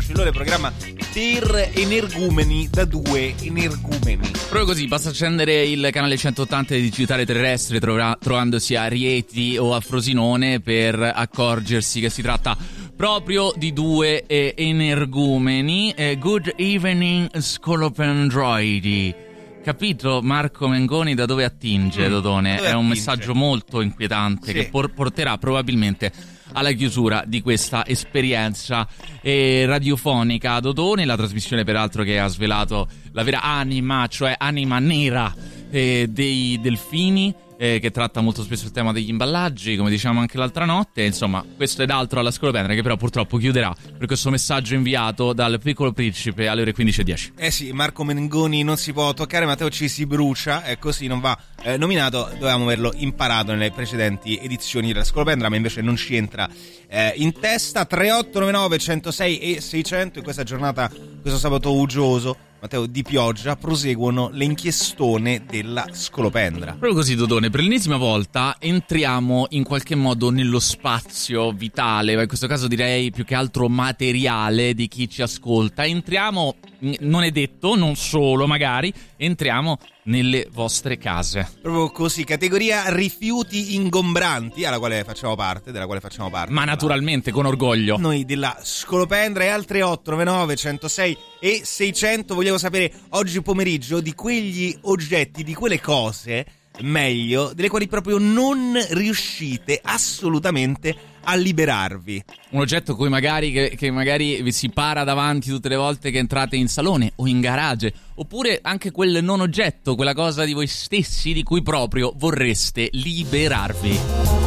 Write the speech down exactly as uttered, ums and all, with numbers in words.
Fucillore, programma per energumeni da due energumeni. Proprio così, basta accendere il canale centottanta di digitale terrestre trova- trovandosi a Rieti o a Frosinone per accorgersi che si tratta proprio di due eh, energumeni. Eh, good evening, scolopendroidi. Capito Marco Mengoni da dove attinge, mm, Dodone? Dove è attinge? Un messaggio molto inquietante, sì, che por- porterà probabilmente alla chiusura di questa esperienza eh, radiofonica. Dodone, la trasmissione peraltro che ha svelato la vera anima, cioè anima nera eh, dei delfini, eh, che tratta molto spesso il tema degli imballaggi, come diciamo anche l'altra notte. Insomma, questo ed altro alla Scolopendra, che però purtroppo chiuderà per questo messaggio inviato dal Piccolo Principe alle ore quindici e dieci. Eh sì, Marco Mengoni non si può toccare, Matteo ci si brucia, e così non va eh, nominato. Dovevamo averlo imparato nelle precedenti edizioni della Scolopendra, ma invece non ci entra eh, in testa. Tre otto nove nove centosei e seicento in questa giornata, questo sabato uggioso, Matteo, di pioggia, proseguono le inchiestone della Scolopendra. Proprio così, Dodone, per l'ennesima volta entriamo in qualche modo nello spazio vitale, in questo caso direi più che altro materiale, di chi ci ascolta. Entriamo, non è detto, non solo magari, entriamo nelle vostre case. Proprio così, categoria rifiuti ingombranti, alla quale facciamo parte, della quale facciamo parte. Ma naturalmente, con orgoglio. Noi della Scolopendra. E altre otto nove nove centosei e seicento vogliamo sapere oggi pomeriggio di quegli oggetti, di quelle cose, meglio, delle quali proprio non riuscite assolutamente a liberarvi. Un oggetto cui magari che, che magari vi si para davanti tutte le volte che entrate in salone o in garage, oppure anche quel non oggetto, quella cosa di voi stessi di cui proprio vorreste liberarvi.